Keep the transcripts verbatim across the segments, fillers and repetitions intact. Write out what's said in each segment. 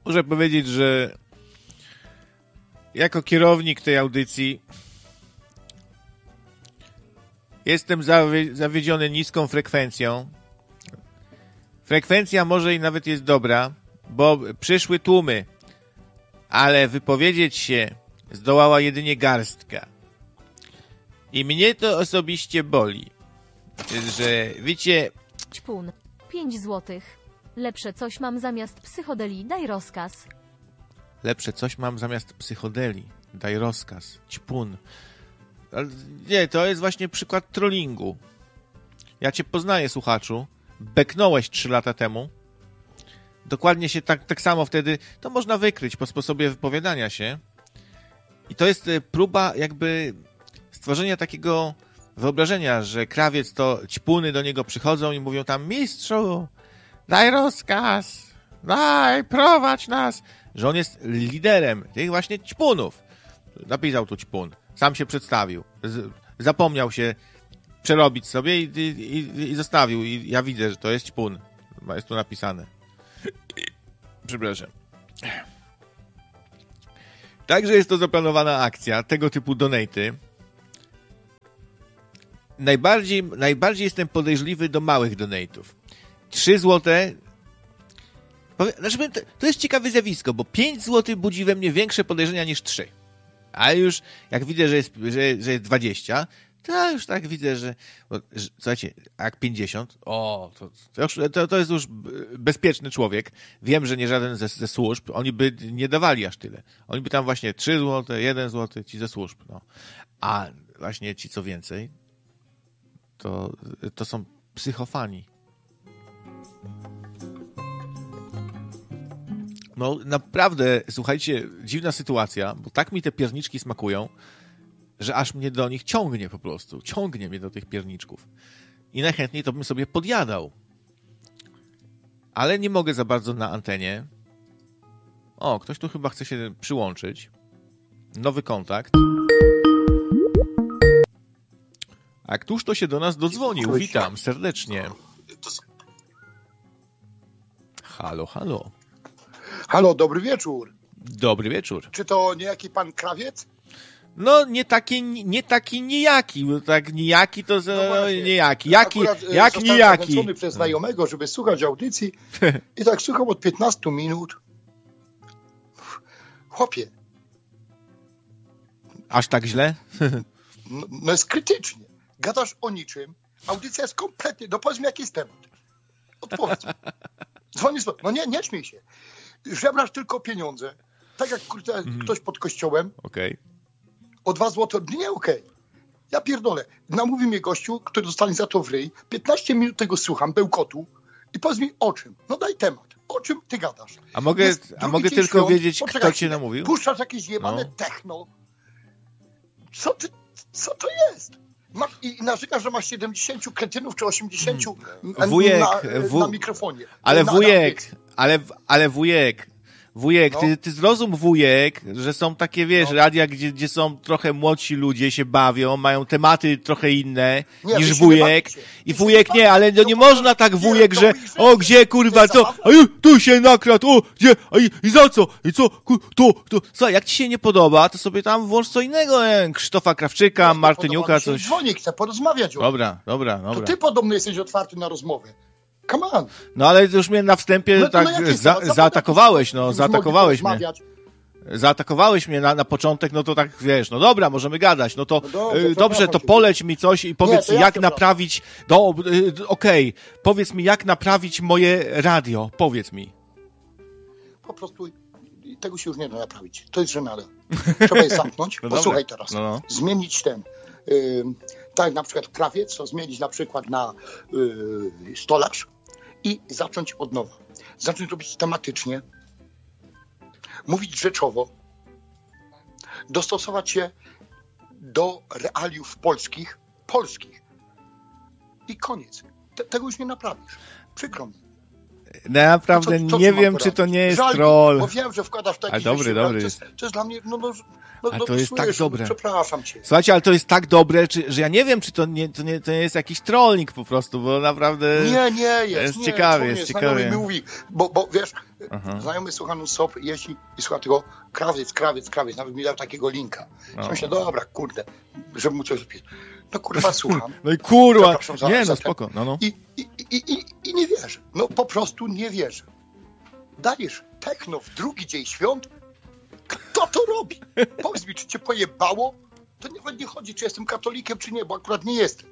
muszę powiedzieć, że jako kierownik tej audycji jestem zawie- zawiedziony niską frekwencją. Frekwencja może i nawet jest dobra, bo przyszły tłumy, ale wypowiedzieć się zdołała jedynie garstka. I mnie to osobiście boli, że wiecie... Ćpun, pięć złotych. Lepsze coś mam zamiast psychodeli, daj rozkaz. Lepsze coś mam zamiast psychodeli, daj rozkaz. Ćpun. Ale nie, to jest właśnie przykład trollingu. Ja cię poznaję, słuchaczu. Beknąłeś trzy lata temu. Dokładnie się tak, tak samo wtedy... To można wykryć po sposobie wypowiadania się. I to jest próba jakby stworzenia takiego wyobrażenia, że krawiec to ćpuny do niego przychodzą i mówią tam: mistrzu, daj rozkaz, daj, prowadź nas. Że on jest liderem tych właśnie ćpunów. Napisał tu ćpun. Sam się przedstawił. Z- zapomniał się przerobić sobie i, i, i zostawił. I ja widzę, że to jest ćpun. Jest tu napisane. Przepraszam. Także jest to zaplanowana akcja, tego typu donaty. Najbardziej, najbardziej jestem podejrzliwy do małych donatów. trzy złote... Znaczy, to jest ciekawe zjawisko, bo pięć złotych budzi we mnie większe podejrzenia niż trzy. A już jak widzę, że jest, że, że jest dwadzieścia, to już tak widzę, że... Bo, że słuchajcie, jak pięćdziesiąt, o, to, to, już, to, to jest już bezpieczny człowiek. Wiem, że nie żaden ze, ze służb. Oni by nie dawali aż tyle. Oni by tam właśnie trzy złote, jeden złoty, ci ze służb. No. A właśnie ci co więcej, to, to są psychofani. No naprawdę, słuchajcie, dziwna sytuacja, bo tak mi te pierniczki smakują, że aż mnie do nich ciągnie po prostu. Ciągnie mnie do tych pierniczków. I najchętniej to bym sobie podjadał. Ale nie mogę za bardzo na antenie. O, ktoś tu chyba chce się przyłączyć. Nowy kontakt. A któż to się do nas dodzwonił? Witam serdecznie. Halo, halo. Halo, dobry wieczór. Dobry wieczór. Czy to niejaki pan krawiec? No, nie taki, nie taki nijaki, bo tak nijaki to no właśnie, nijaki. Jaki, Akurat, jak zostałem nijaki? zachęcony przez znajomego, żeby słuchać audycji i tak słucham od piętnastu minut. Chłopie. Aż tak źle? No, no jest krytycznie. Gadasz o niczym. Audycja jest kompletnie... No powiedz mi, jaki jest temat. Odpowiedz mi. Dzwonisz, no nie, nie śmiej się. Żebrasz tylko pieniądze. Tak jak kurde, mm. ktoś pod kościołem. Okej. Okay. O dwa złote. Nie, okej. Okay. Ja pierdolę. Namówi mnie gościu, który dostanie za to w ryj. piętnaście minut tego słucham, bełkotu. I powiedz mi o czym. No daj temat. O czym ty gadasz? A mogę, a mogę tylko świąt. wiedzieć, Poczekaj, kto cię namówił? Puszczasz jakieś jebane no. techno. Co ty, co to jest? Ma, I narzekasz, że masz siedemdziesięciu kretynów czy osiemdziesięciu hmm. wujek, na, w... na mikrofonie. Ale na, wujek, na ale, ale wujek, wujek, no. ty, ty zrozum wujek, że są takie, wiesz, no. radia, gdzie, gdzie są trochę młodsi ludzie, się bawią, mają tematy trochę inne nie, niż wujek. I wujek nie, ale no nie można tak wujek, że o, gdzie kurwa, co, a tu się nakradł, o, gdzie, a i, i za co, i co, tu, tu, co, jak ci się nie podoba, to sobie tam włącz co innego, nie? Krzysztofa Krawczyka, no, Martyniuka, coś. Dzwonię, chcę porozmawiać o Dobra, dobra, dobra. To ty podobno jesteś otwarty na rozmowę. Come on. No ale już mnie na wstępie no, tak no za, zaatakowałeś, no, zaatakowałeś mnie. Zaatakowałeś mnie na, na początek, no to tak, wiesz, no dobra, możemy gadać, no to no dobrze, y, dobrze to poleć mi coś i powiedz, nie, ja jak naprawić, no y, okej, okay. powiedz mi, jak naprawić moje radio, powiedz mi. Po prostu tego się już nie da naprawić, to jest żenada. Trzeba je zamknąć, no posłuchaj dobra. teraz, no, no. zmienić ten, y, tak na przykład krawiec, to zmienić na przykład na y, stolarz i zacząć od nowa. Zacząć robić tematycznie, mówić rzeczowo, dostosować się do realiów polskich, polskich i koniec. Te, tego już nie naprawisz. Przykro mi. Naprawdę co, co nie wiem, czy to nie jest Żal, troll. Bo wiem, że wkładasz taki... Ale dobry, dobry. To jest, to jest dla mnie... No, no, no, ale to jest tak dobre. Przepraszam cię. Słuchajcie, ale to jest tak dobre, czy, że ja nie wiem, czy to nie, to nie, to nie jest jakiś trolling po prostu, bo naprawdę... Nie, nie jest. Jest nie, ciekawie, jest ciekawie. Mi mówi, bo, bo wiesz, Aha. Aha. Znajomy słucha non-stop, jeździ i słucha tego krawiec, krawiec, krawiec. Nawet mi dał takiego linka. No. Myślę, dobra, kurde, żeby mu coś zapisać. No kurwa, słucham. No i kurwa, za, nie no, spoko. No, no. I, i, i, i, I nie wierzę. No po prostu nie wierzę. Dajesz techno w drugi dzień świąt? Kto to robi? Powiedz mi, czy cię pojebało? To nie, nie chodzi, czy jestem katolikiem, czy nie, bo akurat nie jestem.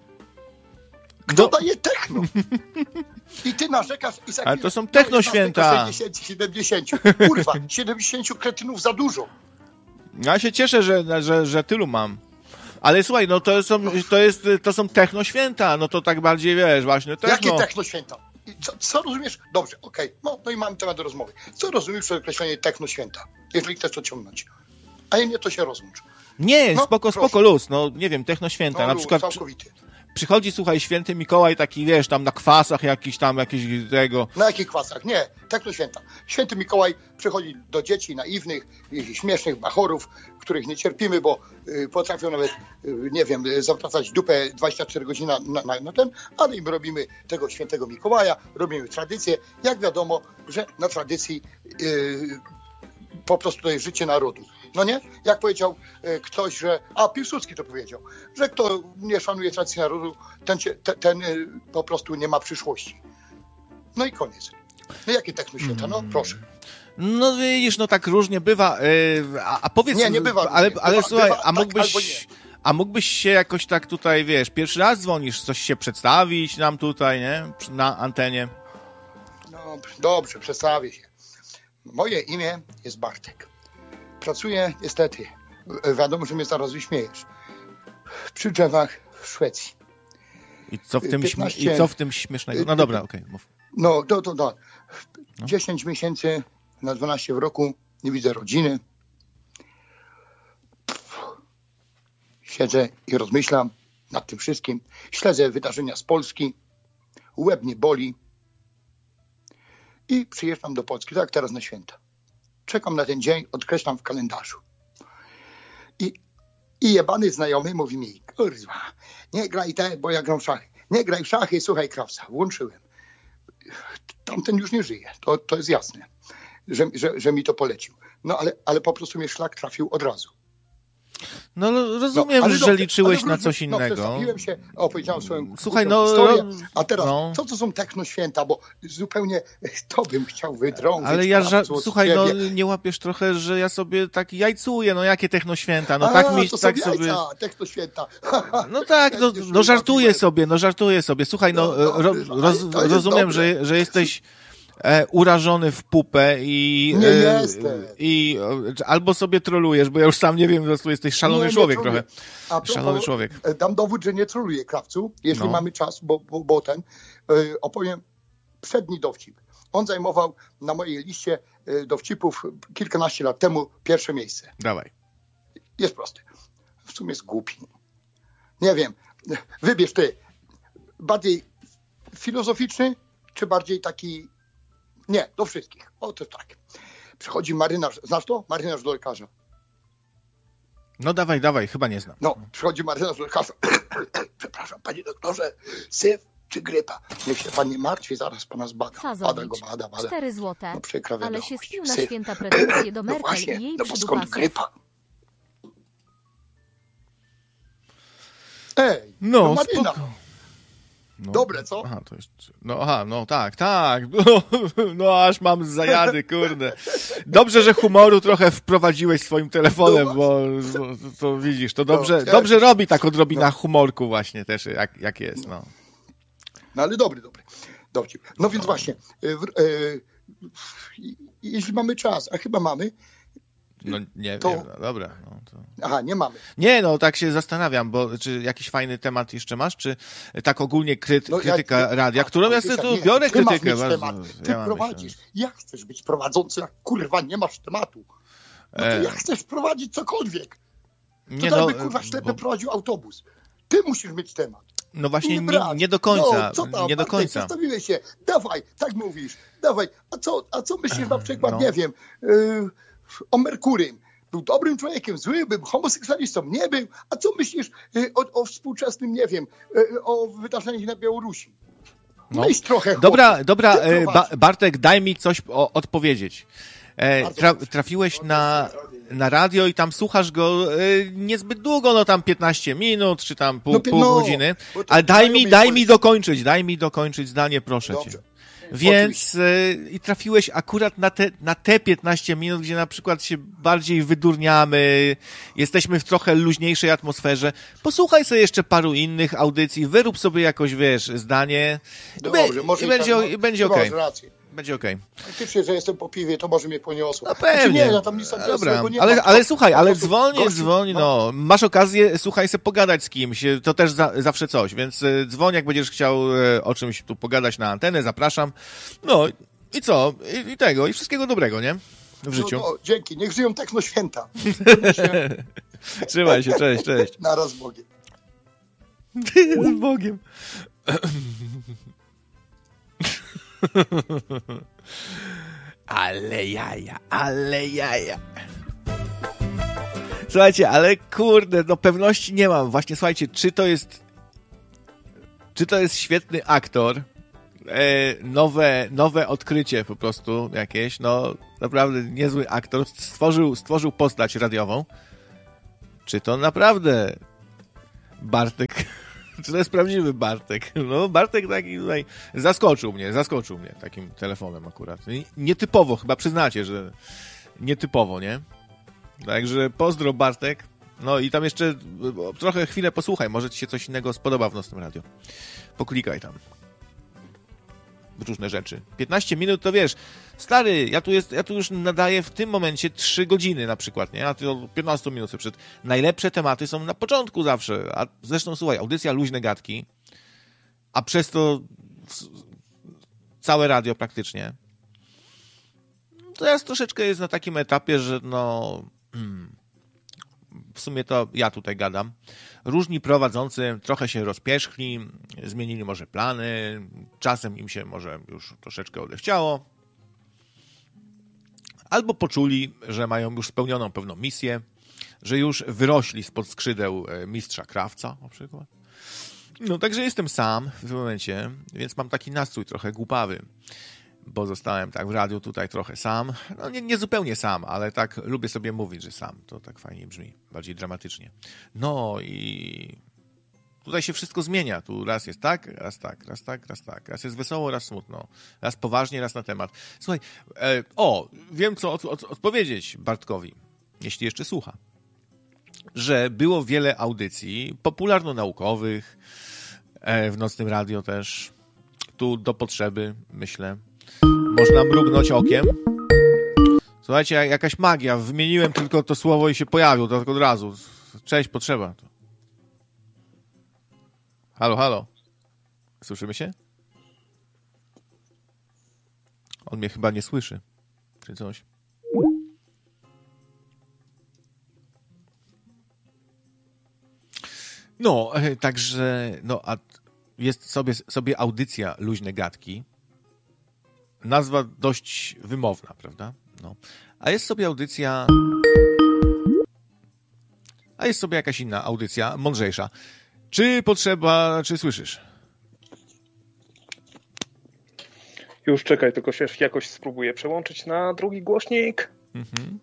Kto no. daje techno? I ty narzekasz i za Ale to są techno święta. sześćdziesiąt, siedemdziesiąt. Kurwa, siedemdziesiąt kretynów za dużo. Ja się cieszę, że, że, że tylu mam. Ale słuchaj, no to są, to jest, to są techno święta, no to tak bardziej wiesz, właśnie techno. Jakie techno święta? Co, co rozumiesz? Dobrze, okej, okay. no, no i mamy temat do rozmowy. Co rozumiesz przez określenie techno święta, jeżeli chcesz to ciągnąć? A nie, to się rozłącz. Nie, no, spoko, proszę. spoko, luz, no nie wiem, techno święta, no, na luz, przykład całkowity. Przychodzi, słuchaj, święty Mikołaj taki, wiesz, tam na kwasach jakiś tam, jakiś tego... Na jakich kwasach? Nie, techno święta. Święty Mikołaj przychodzi do dzieci naiwnych, śmiesznych bachorów, których nie cierpimy, bo y, potrafią nawet, y, nie wiem, zawracać dupę dwadzieścia cztery godziny na, na, na ten, ale im robimy tego świętego Mikołaja, robimy tradycję. Jak wiadomo, że na tradycji y, po prostu to jest życie narodu. No nie? Jak powiedział y, ktoś, że... A, Piłsudski to powiedział, że kto nie szanuje tradycji narodu, ten, ten, ten y, po prostu nie ma przyszłości. No i koniec. No jakie techno święta? No proszę. No widzisz, no tak różnie bywa. Yy, a, a powiedz... Nie, nie bywa. Ale, bywa, ale słuchaj, bywa, a mógłbyś... Tak, a mógłbyś się jakoś tak tutaj, wiesz, pierwszy raz dzwonisz, coś się przedstawić nam tutaj, nie? Na antenie. No dobrze, przedstawię się. Moje imię jest Bartek. Pracuję niestety, wiadomo, że mnie zaraz wyśmiejesz, przy drzewach w Szwecji. I co w tym, piętnaście... śmie- I co w tym śmiesznego? No dobra, okej, okay, mów. No, to, to, to. dziesięć miesięcy na dwanaście w roku, nie widzę rodziny. Siedzę i rozmyślam nad tym wszystkim. Śledzę wydarzenia z Polski. Łeb mnie boli. I przyjeżdżam do Polski, tak jak teraz na święta. Czekam na ten dzień, odkreślam w kalendarzu. I, i jebany znajomy mówi mi, kurwa, nie graj te, bo ja gram w szachy. Nie graj w szachy, słuchaj krawca. Włączyłem. Tamten już nie żyje, to, to jest jasne, że, że, że mi to polecił. No ale, ale po prostu mnie szlak trafił od razu. No rozumiem, no, że dobrze, liczyłeś na coś innego. No, przedstawiłem się, opowiedziałem swoją Słuchaj, no, historię, a teraz no. co to są techno święta, bo zupełnie to bym chciał wydrążyć. Ale ja, ża- słuchaj, no nie łapiesz trochę, że ja sobie tak jajcuję, no jakie techno święta, no a, tak mi to tak są sobie... jajca, techno święta. No tak, no, no żartuję sobie, no żartuję sobie. Słuchaj, no, no ro, roz, rozumiem, że, że jesteś... E, urażony w pupę i, nie e, jestem. i e, albo sobie trolujesz, bo ja już sam nie wiem, po prostu jesteś szalony nie, człowiek nie trochę. A szalony człowiek. Dam dowód, że nie troluję, krawcu, jeśli no. mamy czas, bo, bo, bo ten e, opowiem przedni dowcip. On zajmował na mojej liście e, dowcipów kilkanaście lat temu pierwsze miejsce. Dawaj. Jest prosty. W sumie jest głupi. Nie wiem. Wybierz ty. Bardziej filozoficzny, czy bardziej taki... Nie, do wszystkich. O, to tak. Przychodzi marynarz. Znasz to? Marynarz do lekarza. No dawaj, dawaj, chyba nie znam. No, przychodzi marynarz do lekarza. Przepraszam, panie doktorze, syf czy grypa? Niech się pan nie martwi, zaraz pana zbada. Bada go, bada, bada. cztery złote. No przykra ale się spił na syf. święta pretensje do Merkel no właśnie, i jej no bo skąd przydupasów. grypa? Ej, no, no Marina. spoko. No. Dobre, co? Aha, to jest... No aha, no tak, tak. No, no aż mam zajady, kurde. Dobrze, że humoru trochę wprowadziłeś swoim telefonem, no bo, bo to widzisz, to dobrze, no, dobrze robi tak odrobina no. humorku właśnie też, jak, jak jest, no. No ale dobry, dobry. Dowcip. No więc właśnie, y, y, y, jeśli mamy czas, a chyba mamy, No nie to... wiem, no, dobra. No, to... Aha, nie mamy. Nie, no tak się zastanawiam, bo czy jakiś fajny temat jeszcze masz, czy tak ogólnie kryty, no, krytyka ja, radia, a, którą ja sobie tu biorę ty krytykę. Masz bardzo, ty ja prowadzisz. Ja chcesz być prowadzący, jak kurwa nie masz tematu. No to e... ja chcesz prowadzić cokolwiek. To nie, tak no, by kurwa ślepy bo... prowadził autobus. Ty musisz mieć temat. No właśnie nie, nie do końca. No, co tam, nie do końca. Przedstawiłeś się. Dawaj, tak mówisz. Dawaj. A co, a co myślisz na przykład, no. nie wiem, yy, o Merkurym? Był dobrym człowiekiem, złym, był homoseksualistą, nie był. A co myślisz yy, o, o współczesnym, nie wiem, yy, o wydarzeniach na Białorusi? No, no i trochę chłopie. Dobra, dobra ba Bartek, daj mi coś o, odpowiedzieć. E, tra trafiłeś na, na radio i tam słuchasz go e, niezbyt długo, no tam piętnaście minut, czy tam pół, no, pół no, godziny, ale daj mi, daj mi dokończyć, daj mi dokończyć zdanie, proszę Dobrze. cię. Więc e, i trafiłeś akurat na te, na te piętnaście minut, gdzie na przykład się bardziej wydurniamy, jesteśmy w trochę luźniejszej atmosferze. Posłuchaj sobie jeszcze paru innych audycji, wyrób sobie jakoś, wiesz, zdanie Dobrze, i, może i będzie, tak, i będzie okej. Okay. Będzie okej. Okay. Faktycznie, że jestem po piwie, to może mnie poniosło. No pewnie. Znaczy nie, ja tam nic Dobra, nie ale, ale słuchaj, ale dzwoni, dzwoni, no. no. Masz okazję, słuchaj, sobie pogadać z kimś, to też za, zawsze coś, więc dzwoń, jak będziesz chciał o czymś tu pogadać na antenę, zapraszam. No i co? I, i tego, i wszystkiego dobrego, nie? W życiu. No, no, dzięki, niech żyją techno święta. Trzymaj się, cześć, cześć. Naraz z Bogiem. Z Bogiem. Ale jaja, ale jaja. Słuchajcie, ale kurde, no pewności nie mam. Właśnie, słuchajcie, czy to jest czy to jest świetny aktor, e, nowe, nowe odkrycie po prostu jakieś, no naprawdę niezły aktor, stworzył, stworzył postać radiową. Czy to naprawdę Bartek... Czy to jest prawdziwy Bartek? No, Bartek taki tutaj zaskoczył mnie, zaskoczył mnie takim telefonem akurat. Nietypowo, chyba przyznacie, że nietypowo, nie? Także pozdro, Bartek. No i tam jeszcze trochę chwilę posłuchaj, może ci się coś innego spodoba w Nocnym Radio. Poklikaj tam. Różne rzeczy. piętnaście minut to wiesz, stary, ja tu, jest, ja tu już nadaję w tym momencie trzy godziny na przykład, nie? A ty od piętnaście minut sobie przed. Najlepsze tematy są na początku zawsze. A zresztą słuchaj, audycja Luźne Gadki, a przez to całe radio praktycznie. Teraz troszeczkę jest na takim etapie, że no hmm, w sumie to ja tutaj gadam. Różni prowadzący trochę się rozpierzchli, zmienili może plany, czasem im się może już troszeczkę odechciało, albo poczuli, że mają już spełnioną pewną misję, że już wyrośli spod skrzydeł mistrza Krawca na przykład. No także jestem sam w tym momencie, więc mam taki nastrój trochę głupawy, bo zostałem tak w radiu tutaj trochę sam. No nie, nie zupełnie sam, ale tak lubię sobie mówić, że sam. To tak fajnie brzmi, bardziej dramatycznie. No i tutaj się wszystko zmienia. Tu raz jest tak, raz tak, raz tak, raz tak. Raz jest wesoło, raz smutno. Raz poważnie, raz na temat. Słuchaj, e, o, wiem co od, od, odpowiedzieć Bartkowi, jeśli jeszcze słucha. Że było wiele audycji popularno-naukowych, e, w Nocnym Radio też. Tu do potrzeby, myślę. Można mrugnąć okiem. Słuchajcie, jakaś magia. Wymieniłem tylko to słowo i się pojawił. To tak od razu. Cześć, potrzeba. Halo, halo. Słyszymy się? On mnie chyba nie słyszy. Czy coś. No, także no, a jest sobie, sobie audycja Luźne Gadki. Nazwa dość wymowna, prawda? No. A jest sobie audycja... A jest sobie jakaś inna audycja, mądrzejsza. Czy potrzeba... Czy słyszysz? Już czekaj, tylko się jakoś spróbuję przełączyć na drugi głośnik. Mhm.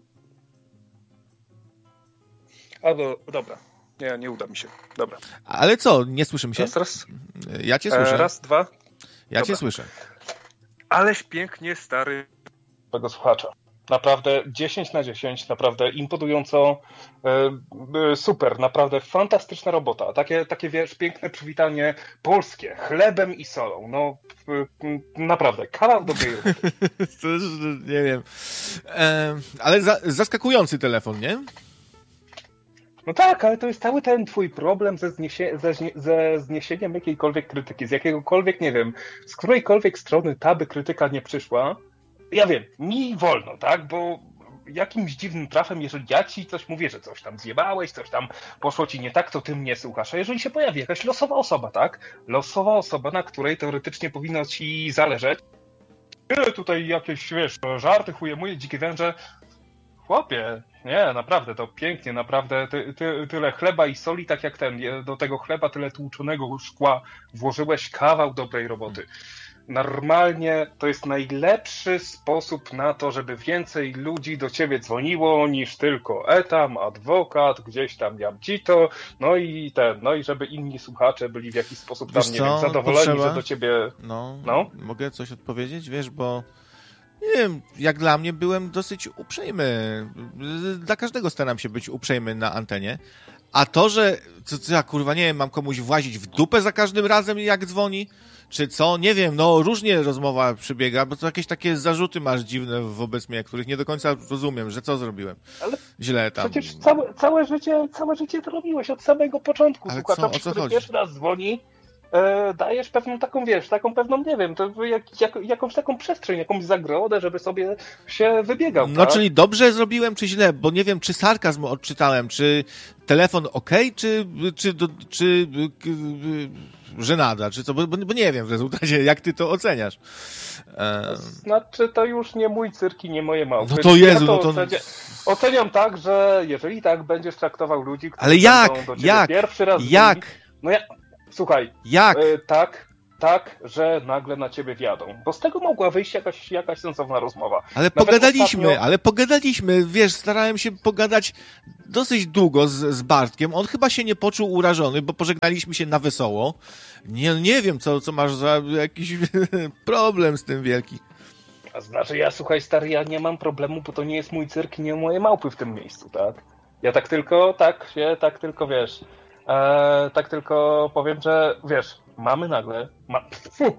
Albo, dobra. Nie, nie uda mi się. Dobra. Ale co, nie słyszymy się? Raz, raz. Ja cię słyszę. Raz, dwa. Ja dobra. cię słyszę. Aleś pięknie, stary tego słuchacza. Naprawdę dziesięć na dziesięć, naprawdę imponująco, e, super, naprawdę fantastyczna robota. Takie, takie wiesz, piękne przywitanie polskie, chlebem i solą. No, e, naprawdę, kawał dobrej roboty. To już, nie wiem. E, ale za, zaskakujący telefon, nie? No tak, ale to jest cały ten twój problem ze, zniesie, ze, ze zniesieniem jakiejkolwiek krytyki, z jakiegokolwiek, nie wiem, z którejkolwiek strony ta by krytyka nie przyszła. Ja wiem, mi wolno, tak, bo jakimś dziwnym trafem, jeżeli ja ci coś mówię, że coś tam zjebałeś, coś tam poszło ci nie tak, to ty mnie słuchasz. A jeżeli się pojawi jakaś losowa osoba, tak, losowa osoba, na której teoretycznie powinno ci zależeć, tutaj jakieś, wiesz, żarty, chuje moje, dzikie węże, chłopie, Nie, naprawdę, to pięknie, naprawdę ty, ty, tyle chleba i soli, tak jak ten, do tego chleba tyle tłuczonego szkła włożyłeś, kawał dobrej roboty. Normalnie to jest najlepszy sposób na to, żeby więcej ludzi do ciebie dzwoniło niż tylko etam, adwokat, gdzieś tam jamcito, no i ten, no i żeby inni słuchacze byli w jakiś sposób tam, Wiesz nie co? wiem, zadowoleni, Potrzeba... że do ciebie... No, no, mogę coś odpowiedzieć? Wiesz, bo nie wiem, jak dla mnie byłem dosyć uprzejmy. Dla każdego staram się być uprzejmy na antenie. A to, że co, co ja kurwa nie wiem, mam komuś włazić w dupę za każdym razem jak dzwoni, czy co, nie wiem, no różnie rozmowa przebiega, bo to jakieś takie zarzuty masz dziwne wobec mnie, których nie do końca rozumiem, że co zrobiłem. Ale źle tam. Przecież całe, całe życie, całe życie to robiłeś od samego początku. Ale co, o co który chodzi? Pierwszy raz dzwoni, e, dajesz pewną taką, wiesz, taką pewną, nie wiem, to jak, jak, jakąś taką przestrzeń, jakąś zagrodę, żeby sobie się wybiegał. No tak? czyli dobrze zrobiłem, czy źle, bo nie wiem, czy sarkazm odczytałem, czy telefon ok, czy, czy, czy, czy żenada, czy co, bo, bo nie wiem w rezultacie, jak ty to oceniasz. To znaczy, to już nie mój cyrk i nie moje małpy. No to Jezu, ja to no to... Ocenia, oceniam tak, że jeżeli tak będziesz traktował ludzi, którzy Ale jak? będą do ciebie Jak? pierwszy raz... Jak? Dzwonili, no ja, słuchaj. Jak? Y, tak, tak, że nagle na ciebie wjadą. Bo z tego mogła wyjść jakaś, jakaś sensowna rozmowa. Ale Nawet pogadaliśmy, ostatnio... ale pogadaliśmy, wiesz, starałem się pogadać dosyć długo z, z Bartkiem. On chyba się nie poczuł urażony, bo pożegnaliśmy się na wesoło. Nie, nie wiem, co, co masz za jakiś problem z tym wielki. A znaczy, ja słuchaj, stary, ja nie mam problemu, bo to nie jest mój cyrk i nie moje małpy w tym miejscu, tak? Ja tak tylko, tak się, tak tylko, wiesz, e, tak tylko powiem, że, wiesz, mamy nagle, ma, fu,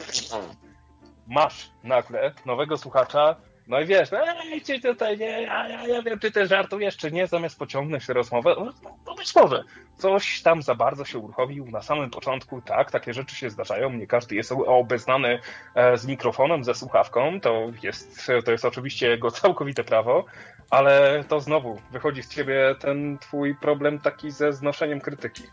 masz nagle nowego słuchacza, no i wiesz, ej, ci tutaj, nie, ja, ja, ja wiem, ty też żartujesz, czy nie, zamiast pociągnąć tę rozmowę, no, no być może coś tam za bardzo się uruchomił na samym początku, tak, takie rzeczy się zdarzają, nie każdy jest obeznany z mikrofonem, ze słuchawką, to jest, to jest oczywiście jego całkowite prawo, ale to znowu wychodzi z ciebie ten twój problem taki ze znoszeniem krytyki.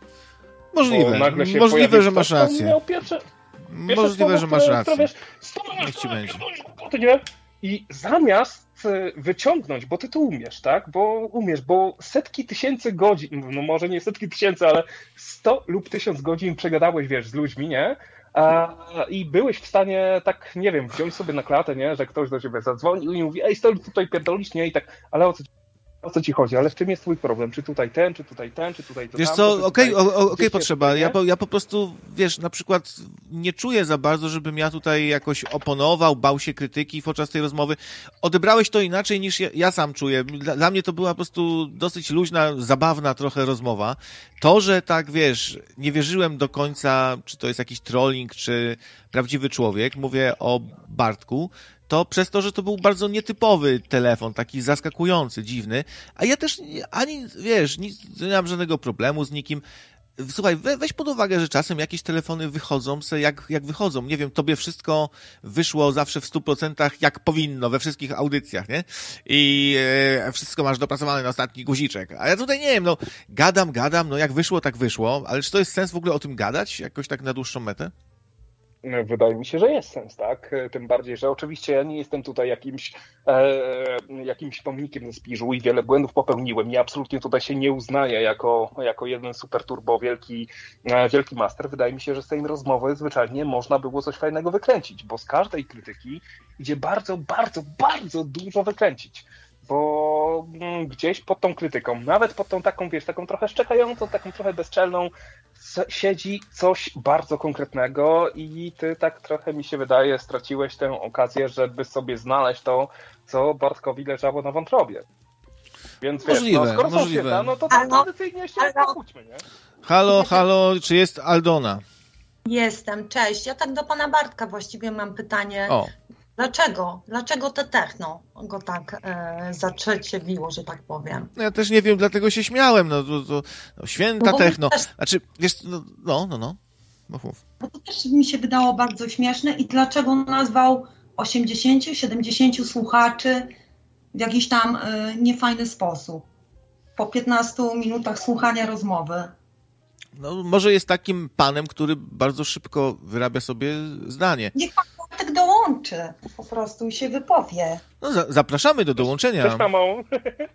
Możliwe, możliwe, że masz rację. Miał pierwsze, pierwsze możliwe, słowo, że masz które, rację. które, wiesz, Niech ci będzie. nie? I zamiast wyciągnąć, bo ty to umiesz, tak? Bo umiesz, bo setki tysięcy godzin, no może nie setki tysięcy, ale sto lub tysiąc godzin przegadałeś, wiesz, z ludźmi, nie? A, i byłeś w stanie, tak, nie wiem, wziąć sobie na klatę, nie? Że ktoś do ciebie zadzwonił i mówi, ej, stoi tutaj pierdolisz, nie? I tak, ale o co, o co ci chodzi? Ale w czym jest twój problem? Czy tutaj ten, czy tutaj ten, czy tutaj to Wiesz tam, co, okej, okay, okej, okay, potrzeba. Ja po, ja po prostu, wiesz, na przykład nie czuję za bardzo, żebym ja tutaj jakoś oponował, bał się krytyki podczas tej rozmowy. Odebrałeś to inaczej niż ja, ja sam czuję. Dla, dla mnie to była po prostu dosyć luźna, zabawna trochę rozmowa. To, że tak, wiesz, nie wierzyłem do końca, czy to jest jakiś trolling, czy prawdziwy człowiek, mówię o Bartku, to przez to, że to był bardzo nietypowy telefon, taki zaskakujący, dziwny, a ja też ani, wiesz, nic, nie mam żadnego problemu z nikim. Słuchaj, we, weź pod uwagę, że czasem jakieś telefony wychodzą se jak, jak wychodzą. Nie wiem, tobie wszystko wyszło zawsze w stu procentach jak powinno, we wszystkich audycjach, nie? I e, wszystko masz dopracowane na ostatni guziczek. A ja tutaj nie wiem, no, gadam, gadam, no jak wyszło, tak wyszło, ale czy to jest sens w ogóle o tym gadać? Jakoś tak na dłuższą metę? Wydaje mi się, że jest sens, tak? Tym bardziej, że oczywiście ja nie jestem tutaj jakimś, e, jakimś pomnikiem ze Spiżu i wiele błędów popełniłem. Ja absolutnie tutaj się nie uznaję jako, jako jeden super turbo wielki, e, wielki master. Wydaje mi się, że z tej rozmowy zwyczajnie można było coś fajnego wykręcić, bo z każdej krytyki idzie bardzo, bardzo, bardzo dużo wykręcić. Bo gdzieś pod tą krytyką, nawet pod tą taką, wiesz, taką trochę szczekającą, taką trochę bezczelną, siedzi coś bardzo konkretnego i ty tak trochę, mi się wydaje, straciłeś tę okazję, żeby sobie znaleźć to, co Bartkowi leżało na wątrobie. Więc możliwe, wiesz, no, skoro możliwe. są się da, no to tak tradycyjnie się pochódźmy, nie? Halo, halo, czy jest Aldona? Jestem, cześć. Ja tak do pana Bartka właściwie mam pytanie. O. Dlaczego? Dlaczego te techno go tak e, zatrzeciewiło, że tak powiem? No ja też nie wiem, dlatego się śmiałem. No, to, to, no święta no techno. Też, znaczy, wiesz, no, no, no. no. Mów, mów. Bo to też mi się wydało bardzo śmieszne i dlaczego nazwał osiemdziesięciu, siedemdziesięciu słuchaczy w jakiś tam e, niefajny sposób. Po piętnastu minutach słuchania rozmowy. No, może jest takim panem, który bardzo szybko wyrabia sobie zdanie. Niech pan Bartek dołączy po prostu i się wypowie. No, za, zapraszamy do dołączenia. Cześć, mamą.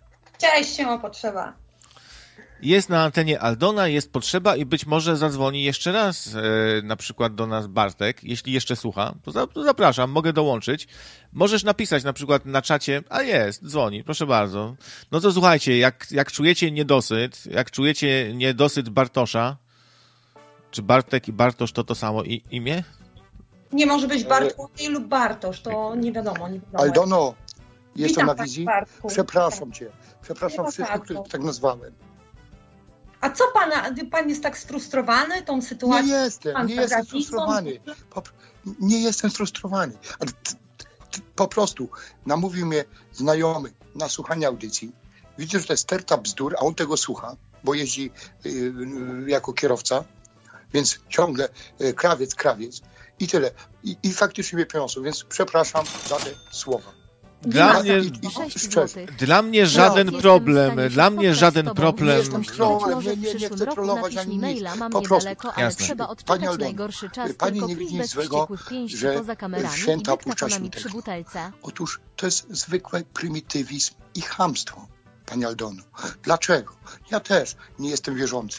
Cześć, siema, potrzeba. Jest na antenie Aldona, jest potrzeba i być może zadzwoni jeszcze raz e, na przykład do nas Bartek, jeśli jeszcze słucha, to, za, to zapraszam, mogę dołączyć. Możesz napisać na przykład na czacie, a jest, dzwoni, proszę bardzo. No to słuchajcie, jak, jak czujecie niedosyt, jak czujecie niedosyt Bartosza, czy Bartek i Bartosz to to samo i, imię? Nie może być Bartłomiej lub Bartosz, to nie wiadomo. Nie wiadomo. Aldono, jestem Witam, na wizji. Bartku. Przepraszam cię. Przepraszam Nie wszystkich, ma których tak nazwałem. A co pana, pan jest tak sfrustrowany tą sytuacją? Nie jestem, Pan nie za jestem granicą? sfrustrowany. Po, nie jestem sfrustrowany. Ale t, t, po prostu namówił mnie znajomy na słuchanie audycji. Widzę, że to jest sterta bzdur, a on tego słucha, bo jeździ y, y, jako kierowca, więc ciągle y, krawiec, krawiec i tyle. I, i faktycznie mnie poniosło, więc przepraszam za te słowa. Dla mnie, dla mnie żaden No, problem, dla mnie żaden problem. Jestem trolem, nie, nie, nie chcę trollować ani nic. Po prostu. Trzeba odczytać Pani Aldona, najgorszy czas, pani tylko nie widzi nic bez złego, wściekłych pięści że poza kamerami święta i puszcza dyktafonami się przy butelce. Otóż to jest zwykły prymitywizm i chamstwo, pani Aldono. Dlaczego? Ja też nie jestem wierzący.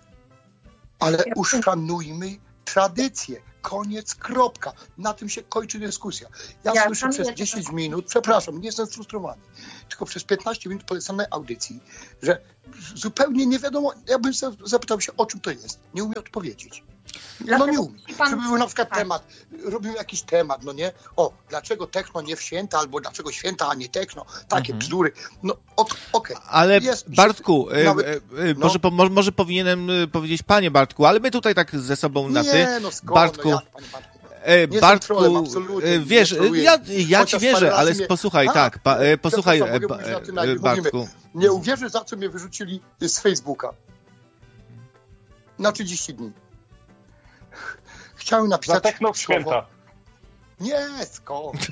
Ale uszanujmy tradycję. Koniec, kropka. Na tym się kończy dyskusja. Ja, ja słyszę przez dziesięć minut, przepraszam, nie jestem frustrowany, tylko przez piętnaście minut polecanej audycji, że zupełnie nie wiadomo, ja bym zapytał się, o czym to jest. Nie umiem odpowiedzieć. No nie umiem. Żeby był na przykład temat, robimy jakiś temat, no nie? O, dlaczego techno nie w święta, albo dlaczego święta, a nie techno? Takie mhm. bzdury. No okej. Okay. Ale jest, Bartku, się, nawet, e, e, no. może, po, może powinienem powiedzieć panie Bartku, ale my tutaj tak ze sobą na ty. Nie, no skoro, Bartku, no jak, panie Bartku? E, Bartku, trolem, wiesz, ja, ja ci wierzę, ale mnie... posłuchaj, a, tak, pa, e, posłuchaj, e, ba, e, Bartku. Nie uwierzysz, za co mnie wyrzucili z Facebooka. Na trzydzieści dni. Chciałem napisać... Za techno w święta. Nie, skąd?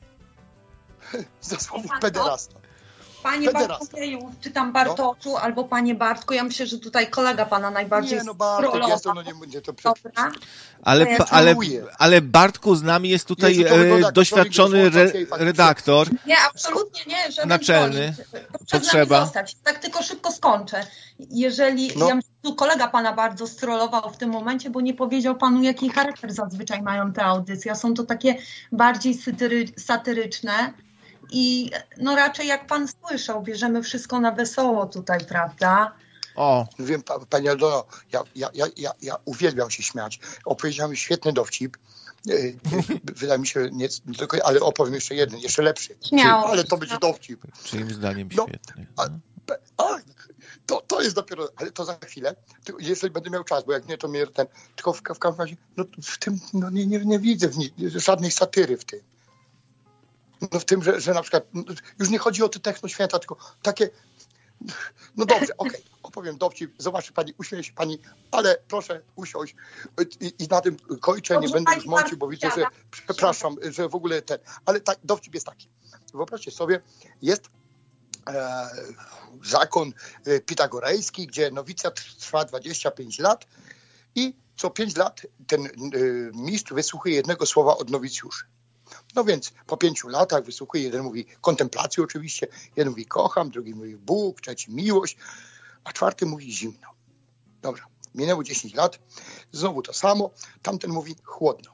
Za słowo pederasta. Panie Bartłomieju, czy tam Bartoszu, no. albo panie Bartku, ja myślę, że tutaj kolega pana najbardziej Nie, no Bartek jest, no nie będzie to przecież. Ale, ja ale, ale Bartku z nami jest tutaj jest e, doświadczony re, redaktor. Nie, absolutnie nie, żaden naczelny. Potrzeba. Zostać. Tak tylko szybko skończę. Jeżeli, no. ja tu kolega pana bardzo strollował w tym momencie, bo nie powiedział panu, jaki charakter zazwyczaj mają te audycje. Są to takie bardziej satyry, satyryczne. I no raczej jak pan słyszał, bierzemy wszystko na wesoło tutaj, prawda? O. Wiem, pani Aldono, ja, ja, ja, ja, ja uwielbiam się śmiać. Opowiedziałem świetny dowcip. Wydaje mi się, nie, tylko, ale opowiem jeszcze jeden, jeszcze lepszy. Śmiało. Ale to będzie dowcip. Czyim zdaniem no, świetny. A, a, to, to jest dopiero, ale to za chwilę, jeżeli będę miał czas, bo jak nie, to mnie ten, tylko w, w każdym razie, no w tym, no nie, nie, nie widzę w nie, żadnej satyry w tym. No w tym, że, że na przykład, już nie chodzi o te techno święta, tylko takie, no dobrze, okej, okay, opowiem dowcip, zobaczy pani, uśmieje się pani, ale proszę usiąść i, i na tym kończę, nie będę już mącił, bo widzę, że, przepraszam, że w ogóle ten, ale tak, dowcip jest taki. Wyobraźcie sobie, jest e, zakon pitagorejski, gdzie nowicja trwa dwadzieścia pięć lat i co pięć lat ten e, mistrz wysłuchuje jednego słowa od nowicjuszy. No więc po pięciu latach wysłuchuje, jeden mówi kontemplację oczywiście, jeden mówi kocham, drugi mówi Bóg, trzeci miłość, a czwarty mówi zimno. Dobra, minęło dziesięć lat, znowu to samo, tamten mówi chłodno.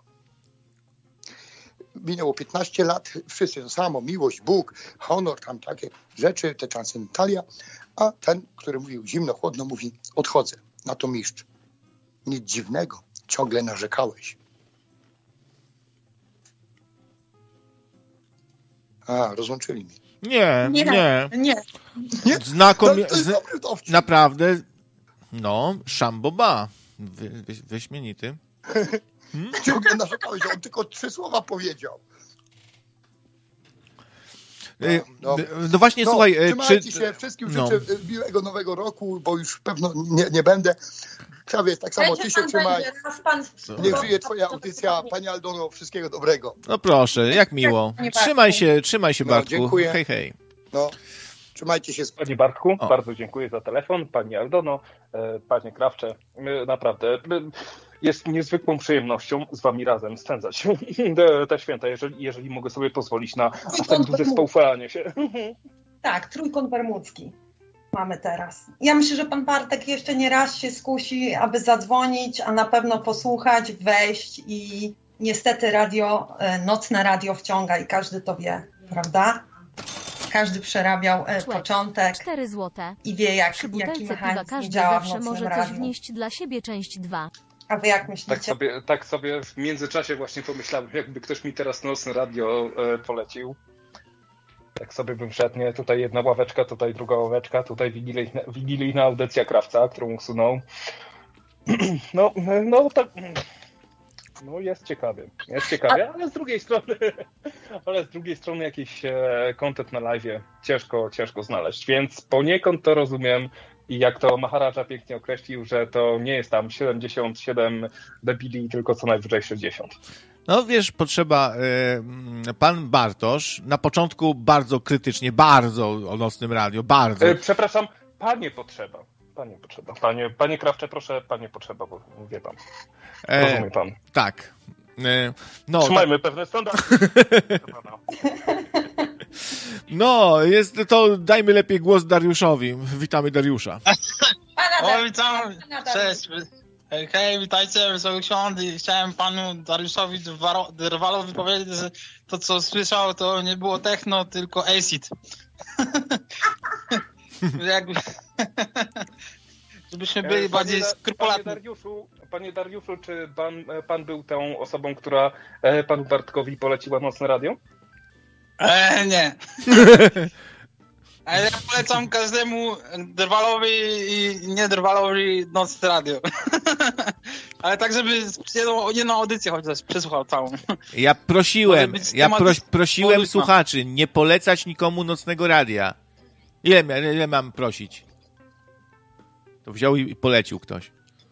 Minęło piętnaście lat, wszyscy to samo, miłość, Bóg, honor, tam takie rzeczy, te transcendentalia, a ten, który mówił zimno, chłodno, mówi odchodzę. Na to mistrz. Nic dziwnego, ciągle narzekałeś. A, rozłączyli mnie. Nie, nie. Nie. nie. nie? Znakomie... Z... Naprawdę, no, szamboba. Wy, wy, wyśmienity. Hmm? Ciągle narzekałeś, on tylko trzy słowa powiedział. No, no. no właśnie, no, słuchaj... Trzymajcie czy... się, wszystkim no. życzę miłego nowego roku, bo już pewno nie, nie będę. Prawie tak samo, ty się trzymaj. Niech żyje twoja audycja. Pani Aldono, wszystkiego dobrego. No proszę, jak miło. Trzymaj się, trzymaj się, Bartku. No, dziękuję. Hej, hej. No, trzymajcie się. Panie Bartku, o. bardzo dziękuję za telefon. Pani Aldono, panie Krawcze, naprawdę jest niezwykłą przyjemnością z wami razem spędzać te święta, jeżeli, jeżeli mogę sobie pozwolić na tak duże spoufalanie się. Tak, trójkąt bermudzki. mamy teraz. Ja myślę, że pan Bartek jeszcze nie raz się skusi, aby zadzwonić, a na pewno posłuchać, wejść i niestety radio, nocne radio wciąga i każdy to wie, prawda? Każdy przerabiał e, początek cztery złote. I wie, jak, Przy jaki butelce piwa mechanizm każdy działa w zawsze nocnym może coś radiu. wnieść dla siebie, część dwa. A wy jak myślicie? Tak sobie, tak sobie w międzyczasie właśnie pomyślałem, jakby ktoś mi teraz nocne radio e, polecił. Tak sobie bym wszedł, nie? Tutaj jedna ławeczka, tutaj druga ławeczka, tutaj wigilijna, wigilijna audycja Krawca, którą usunął. No, no tak... No jest ciekawie, jest ciekawie, ale z drugiej strony, ale z drugiej strony jakiś e, content na live'ie ciężko, ciężko znaleźć, więc poniekąd to rozumiem i jak to Maharaja pięknie określił, że to nie jest tam siedemdziesiąt siedem debili, tylko co najwyżej sześćdziesiąt. No wiesz, potrzeba, y, pan Bartosz na początku bardzo krytycznie, bardzo o nocnym radio, bardzo. E, przepraszam, panie potrzeba. Panie potrzeba. Panie, panie Krawcze, proszę, panie potrzeba, bo wie pan. Rozumie pan. E, tak. E, no, Trzymajmy tak. pewne standardy. No, jest, to dajmy lepiej głos Dariuszowi. Witamy Dariusza. O, witam. Cześć. Hej, witajcie, Wesołych Świąt. I chciałem panu Dariuszowi Drwalowi powiedzieć, że to, co słyszał, to nie było techno, tylko acid. Jakby... Żebyśmy byli panie, bardziej skrupulatni. Panie Dariuszu, panie Dariuszu, czy pan, pan był tą osobą, która panu Bartkowi poleciła nocne radio? Eee, nie. Ale ja polecam każdemu Drwalowi i nie Drwalowi nocne radio. Ale tak, żeby jedną, jedną audycję chociaż przesłuchał całą. Ja prosiłem, ja proś, prosiłem słuchaczy, nie polecać nikomu nocnego radia. Ile, ile mam prosić? To wziął i polecił ktoś.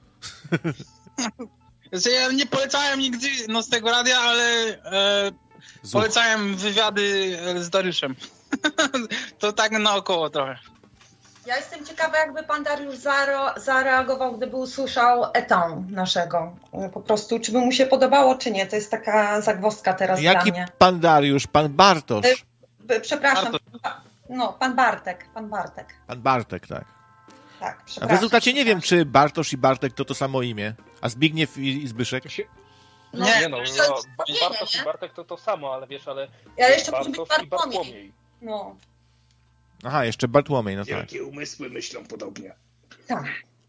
Ja nie polecałem nigdy nocnego radia, ale e, polecałem wywiady z Dariuszem. To tak naokoło trochę. Ja jestem ciekawa, jakby pan Dariusz zareagował, gdyby usłyszał eton naszego. Po prostu, czy by mu się podobało, czy nie. To jest taka zagwozdka teraz Jaki dla mnie. Pan Dariusz? Pan Bartosz? E, przepraszam. Bartosz. No, pan Bartek. Pan Bartek. Pan Bartek, tak. Tak, A w rezultacie nie wiem, czy Bartosz i Bartek to to samo imię. A Zbigniew i, i Zbyszek? No, nie, no, no Bartosz i Bartek to to samo, ale wiesz, ale ja jeszcze Bartosz i Bartłomiej. No. Aha, jeszcze Bartłomiej, no tak. Jakie umysły myślą podobnie. Tak.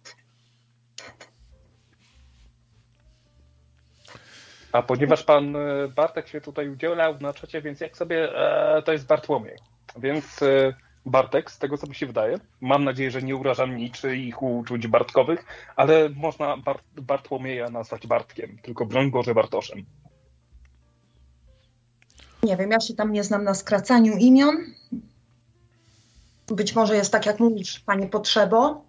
A ponieważ pan Bartek się tutaj udzielał na czacie, więc jak sobie, e, to jest Bartłomiej. Więc e, Bartek, z tego co mi się wydaje, mam nadzieję, że nie urażam niczyich uczuć bartkowych, ale można Bart, Bartłomieja nazwać Bartkiem, tylko broń Boże Bartoszem. Nie wiem, ja się tam nie znam na skracaniu imion. Być może jest tak, jak mówisz, panie Potrzebo.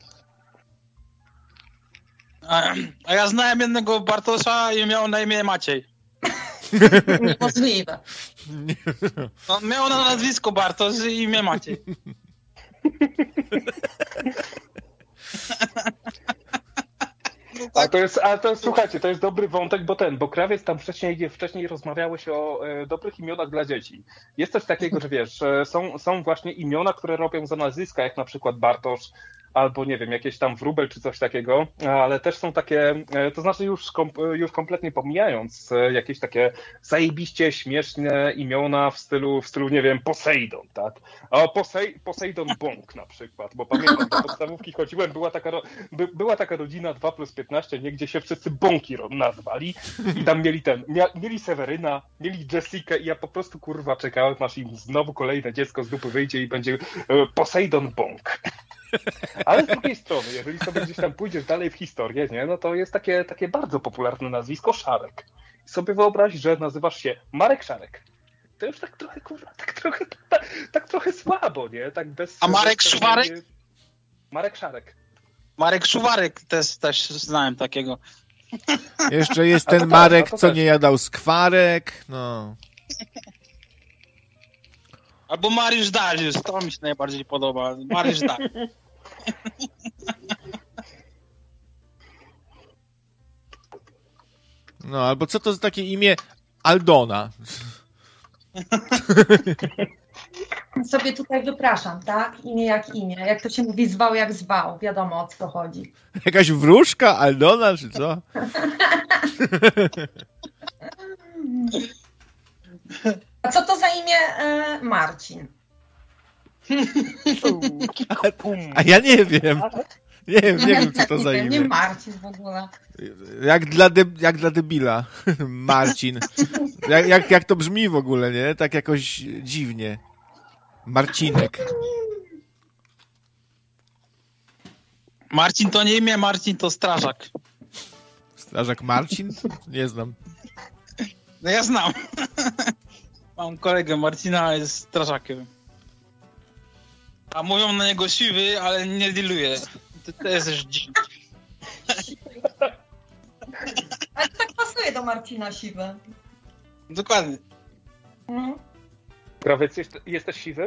A, a ja znałem jednego Bartosza i miał na imię Maciej. Możliwe. No, miał na nazwisko Bartosz i imię Maciej. A to jest, a to słuchajcie, to jest dobry wątek, bo ten, bo Krawiec tam wcześniej, wcześniej rozmawiałeś o e, dobrych imionach dla dzieci. Jest coś takiego, że wiesz, są, są właśnie imiona, które robią za nazwiska, jak na przykład Bartosz, albo nie wiem, jakieś tam Wróbel czy coś takiego, ale też są takie, to znaczy już, kom, już kompletnie pomijając jakieś takie zajebiście śmieszne imiona w stylu, w stylu nie wiem, Poseidon, tak? A Posej, Poseidon Bąk na przykład, bo pamiętam, do podstawówki chodziłem, była taka, by, była taka rodzina dwa plus piętnaście, nie, gdzie się wszyscy Bąki nazwali i tam mieli ten, mia, mieli Seweryna, mieli Jessikę i ja po prostu kurwa czekałem, aż im znowu kolejne dziecko z dupy wyjdzie i będzie Poseidon Bąk. Ale z drugiej strony, jeżeli sobie gdzieś tam pójdziesz dalej w historię, nie, no to jest takie, takie bardzo popularne nazwisko Szarek. I sobie wyobraź, że nazywasz się Marek Szarek. To już tak trochę, kurwa, tak trochę, tak, tak trochę słabo, nie? Tak bez, A Marek bez Szwarek? Nie... Marek Szarek. Marek Szuwarek też, też znałem takiego. Jeszcze jest ten Marek, co nie jadał skwarek, no. Albo Mariusz Dariusz, to mi się najbardziej podoba. Mariusz Dariusz. No, albo co to za takie imię Aldona? Sobie tutaj wypraszam, tak? Imię jak imię. Jak to się mówi, zwał jak zwał. Wiadomo, o co chodzi. Jakaś wróżka, Aldona, czy co? A co to za imię e, Marcin? A, a ja nie wiem. Nie wiem, nie wiem, co to za imię. Nie Marcin w ogóle. Jak dla, de, jak dla debila. Marcin. Jak, jak, jak to brzmi w ogóle, nie? Tak jakoś dziwnie. Marcinek. Marcin to nie imię, Marcin to strażak. Strażak Marcin? Nie znam. No ja znam. Mam kolegę Marcina, jest strażakiem. A mówią na niego siwy, ale nie dealuje. To, to jest też dziwne. Ale to tak pasuje do Marcina siwy. Dokładnie. Mhm. Krawiec, jest, jesteś siwy?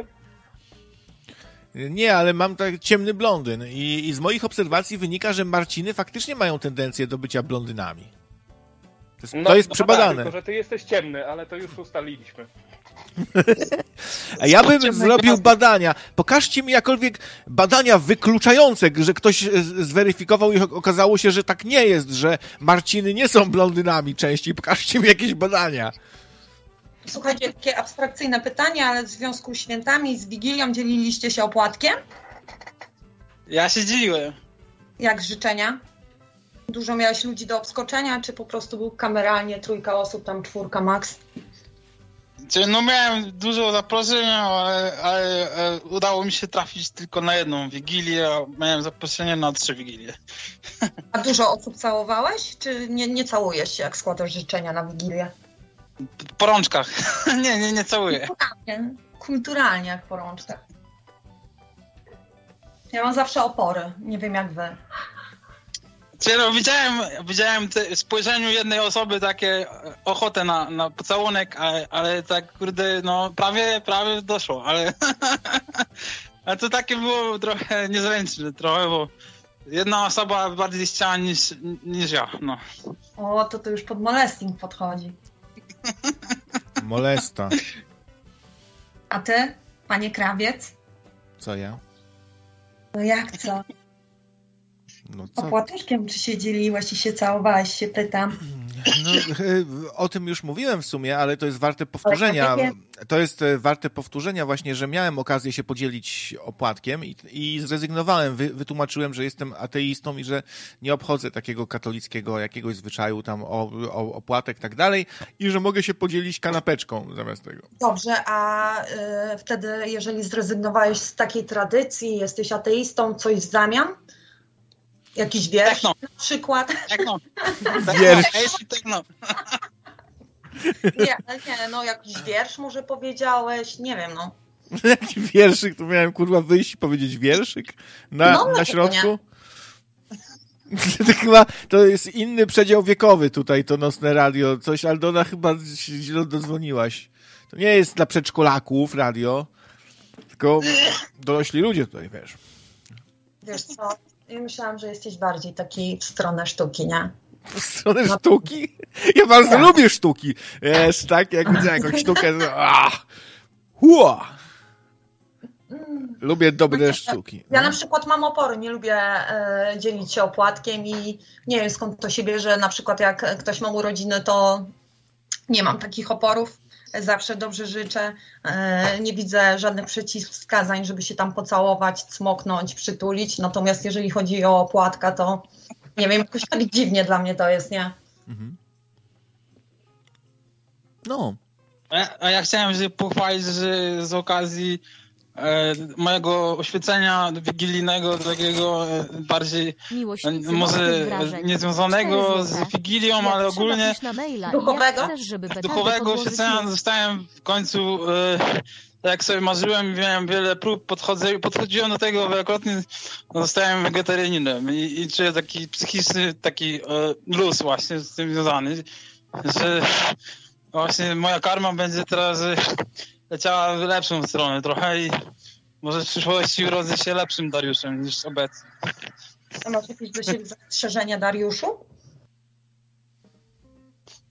Nie, ale mam tak ciemny blondyn i, i z moich obserwacji wynika, że Marciny faktycznie mają tendencję do bycia blondynami. To jest, No, to jest no przebadane. Tak, tylko że ty jesteś ciemny, ale to już ustaliliśmy. A ja bym zrobił badania. Pokażcie mi jakkolwiek badania wykluczające, że ktoś zweryfikował i okazało się, że tak nie jest, że Marciny nie są blondynami częściej. Pokażcie mi jakieś badania. Słuchajcie, takie abstrakcyjne pytanie, ale w związku z świętami, z Wigilią dzieliliście się opłatkiem? Ja się dzieliłem. Jak życzenia? Dużo miałeś ludzi do obskoczenia, czy po prostu był kameralnie trójka osób, tam czwórka max? No miałem dużo zaproszeń, ale, ale, ale udało mi się trafić tylko na jedną Wigilię, a miałem zaproszenie na trzy Wigilie. A dużo osób całowałeś, czy nie, nie całujesz się, jak składasz życzenia na Wigilię? Po rączkach. nie, nie, nie całuję. Kulturalnie, kulturalnie jak po rączkach. Ja mam zawsze opory, nie wiem jak wy. Czyli no, widziałem, widziałem te, w spojrzeniu jednej osoby takie ochotę na, na pocałunek, ale, ale tak kurde, no prawie, prawie doszło, ale, ale to takie było trochę niezręczne, trochę, bo jedna osoba bardziej chciała niż, niż ja, no. O, to to już pod molesting podchodzi. Molesta. A ty, panie krawiec? Co ja? No jak co? No co? Opłatuszkiem czy się dzieliłeś i się całowałeś, się pytam. No, o tym już mówiłem w sumie, ale to jest warte powtórzenia. To jest warte powtórzenia właśnie, że miałem okazję się podzielić opłatkiem i, i zrezygnowałem. Wy, wytłumaczyłem, że jestem ateistą i że nie obchodzę takiego katolickiego jakiegoś zwyczaju tam o, o opłatek i tak dalej i że mogę się podzielić kanapeczką zamiast tego. Dobrze, a y, wtedy jeżeli zrezygnowałeś z takiej tradycji, jesteś ateistą, coś w zamian? Jakiś wiersz techno. Na przykład? Techno. Wiersz. Techno. Nie, nie, no jakiś wiersz może powiedziałeś, nie wiem, no. Jaki wierszyk, to miałem kurwa wyjść i powiedzieć wierszyk na, No, na środku? To chyba, to jest inny przedział wiekowy tutaj, to Nocne Radio. Coś, Aldona, chyba źle dodzwoniłaś. To nie jest dla przedszkolaków radio, tylko dorośli ludzie tutaj, wiesz. Wiesz co, ja myślałam, że jesteś bardziej taki w stronę sztuki, nie? W stronę no. sztuki? Ja bardzo tak. lubię sztuki. Wiesz, tak, jak widzę jakąś sztukę, to ah, hua! Lubię dobre sztuki. Ja na przykład mam opory, nie lubię e, dzielić się opłatkiem i nie wiem skąd to się bierze. Na przykład jak ktoś ma urodziny, to nie mam takich oporów. Zawsze dobrze życzę. E, nie widzę żadnych przeciwwskazań, żeby się tam pocałować, cmoknąć, przytulić. Natomiast jeżeli chodzi o opłatka, to nie wiem, jakoś tak dziwnie dla mnie to jest, nie? Mhm. No. A, a ja chciałem się pochwalić, że z okazji e, mojego oświecenia wigilijnego, takiego e, bardziej e, może niezwiązanego z Wigilią, ale ogólnie duchowego, duchowego oświecenia zostałem w końcu, e, jak sobie marzyłem, miałem wiele prób, podchodzę, podchodziłem do tego wielokrotnie, zostałem wegetarianinem i, i czuję taki psychiczny taki e, luz właśnie z tym związany, że właśnie moja karma będzie teraz leciała w lepszą stronę trochę i może w przyszłości urodzę się lepszym Dariuszem niż obecnie. A masz jakieś do siebie zastrzeżenia, Dariuszu?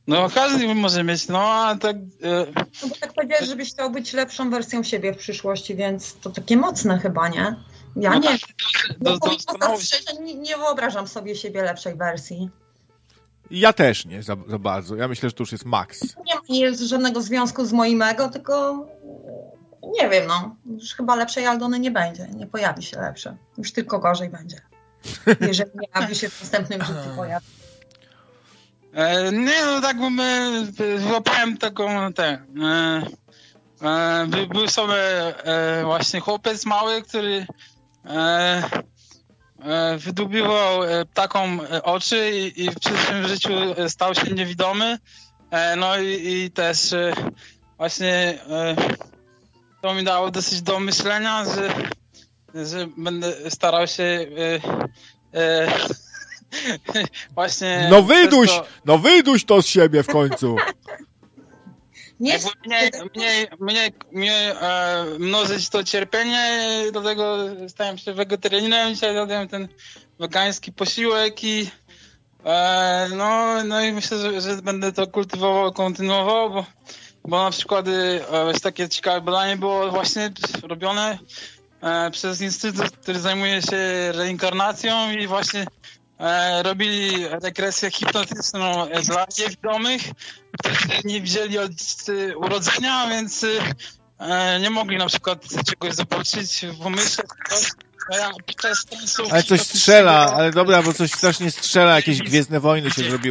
No każdy może mieć, no a tak... E... No bo tak powiedziałeś, żebyś chciał być lepszą wersją siebie w przyszłości, więc to takie mocne chyba, nie? Ja no nie, tak, no, to, to, to, szczerze, nie, nie wyobrażam sobie siebie lepszej wersji. Ja też nie za, za bardzo. Ja myślę, że to już jest maks. Nie ma nie jest żadnego związku z moim ego, tylko nie wiem, no. Już chyba lepszej Aldony nie będzie. Nie pojawi się lepsze. Już tylko gorzej będzie. Jeżeli nie aby się w następnym życiu pojawi. E, nie, no tak, bo my złapałem taką, te, e, e, by, był sobie e, właśnie chłopiec mały, który e, e, wydubiwał e, taką e, oczy i, i w przyszłym życiu stał się niewidomy. E, no i, i też e, właśnie e, to mi dało dosyć do myślenia, że, że będę starał się e, e, właśnie... No wyduś! to... No wyduś to z siebie w końcu! Nie, mniej, mniej, mniej, mniej e, mnożyć to cierpienie, dlatego stałem się wegetarianinem, dzisiaj jadłem ten wegański posiłek i e, no, no i myślę, że, że będę to kultywował, kontynuował, bo, bo na przykład e, takie ciekawe badanie było właśnie robione e, przez instytut, który zajmuje się reinkarnacją i właśnie E, robili regresję hipnotyczną dla niewidomych, którzy nie widzieli od e, urodzenia, więc e, nie mogli na przykład czegoś zobaczyć w umyśle. Ja, ale coś strzela, ale dobra, bo coś strasznie strzela, jakieś Gwiezdne Wojny się zrobiły.